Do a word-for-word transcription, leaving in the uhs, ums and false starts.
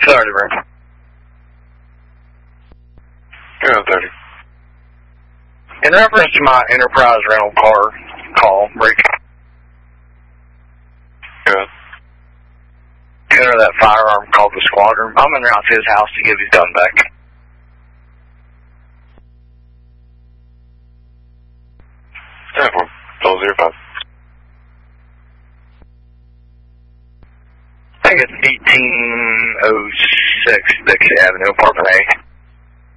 thirty, bro. Yeah, thirty. In reference to my Enterprise rental car call, Rick. Good. Enter that firearm called the Squadron. I'm in route to his house to give his gun back. Yeah, four. Double zero five. I think it's eighteen oh six Dixie Avenue, apartment A.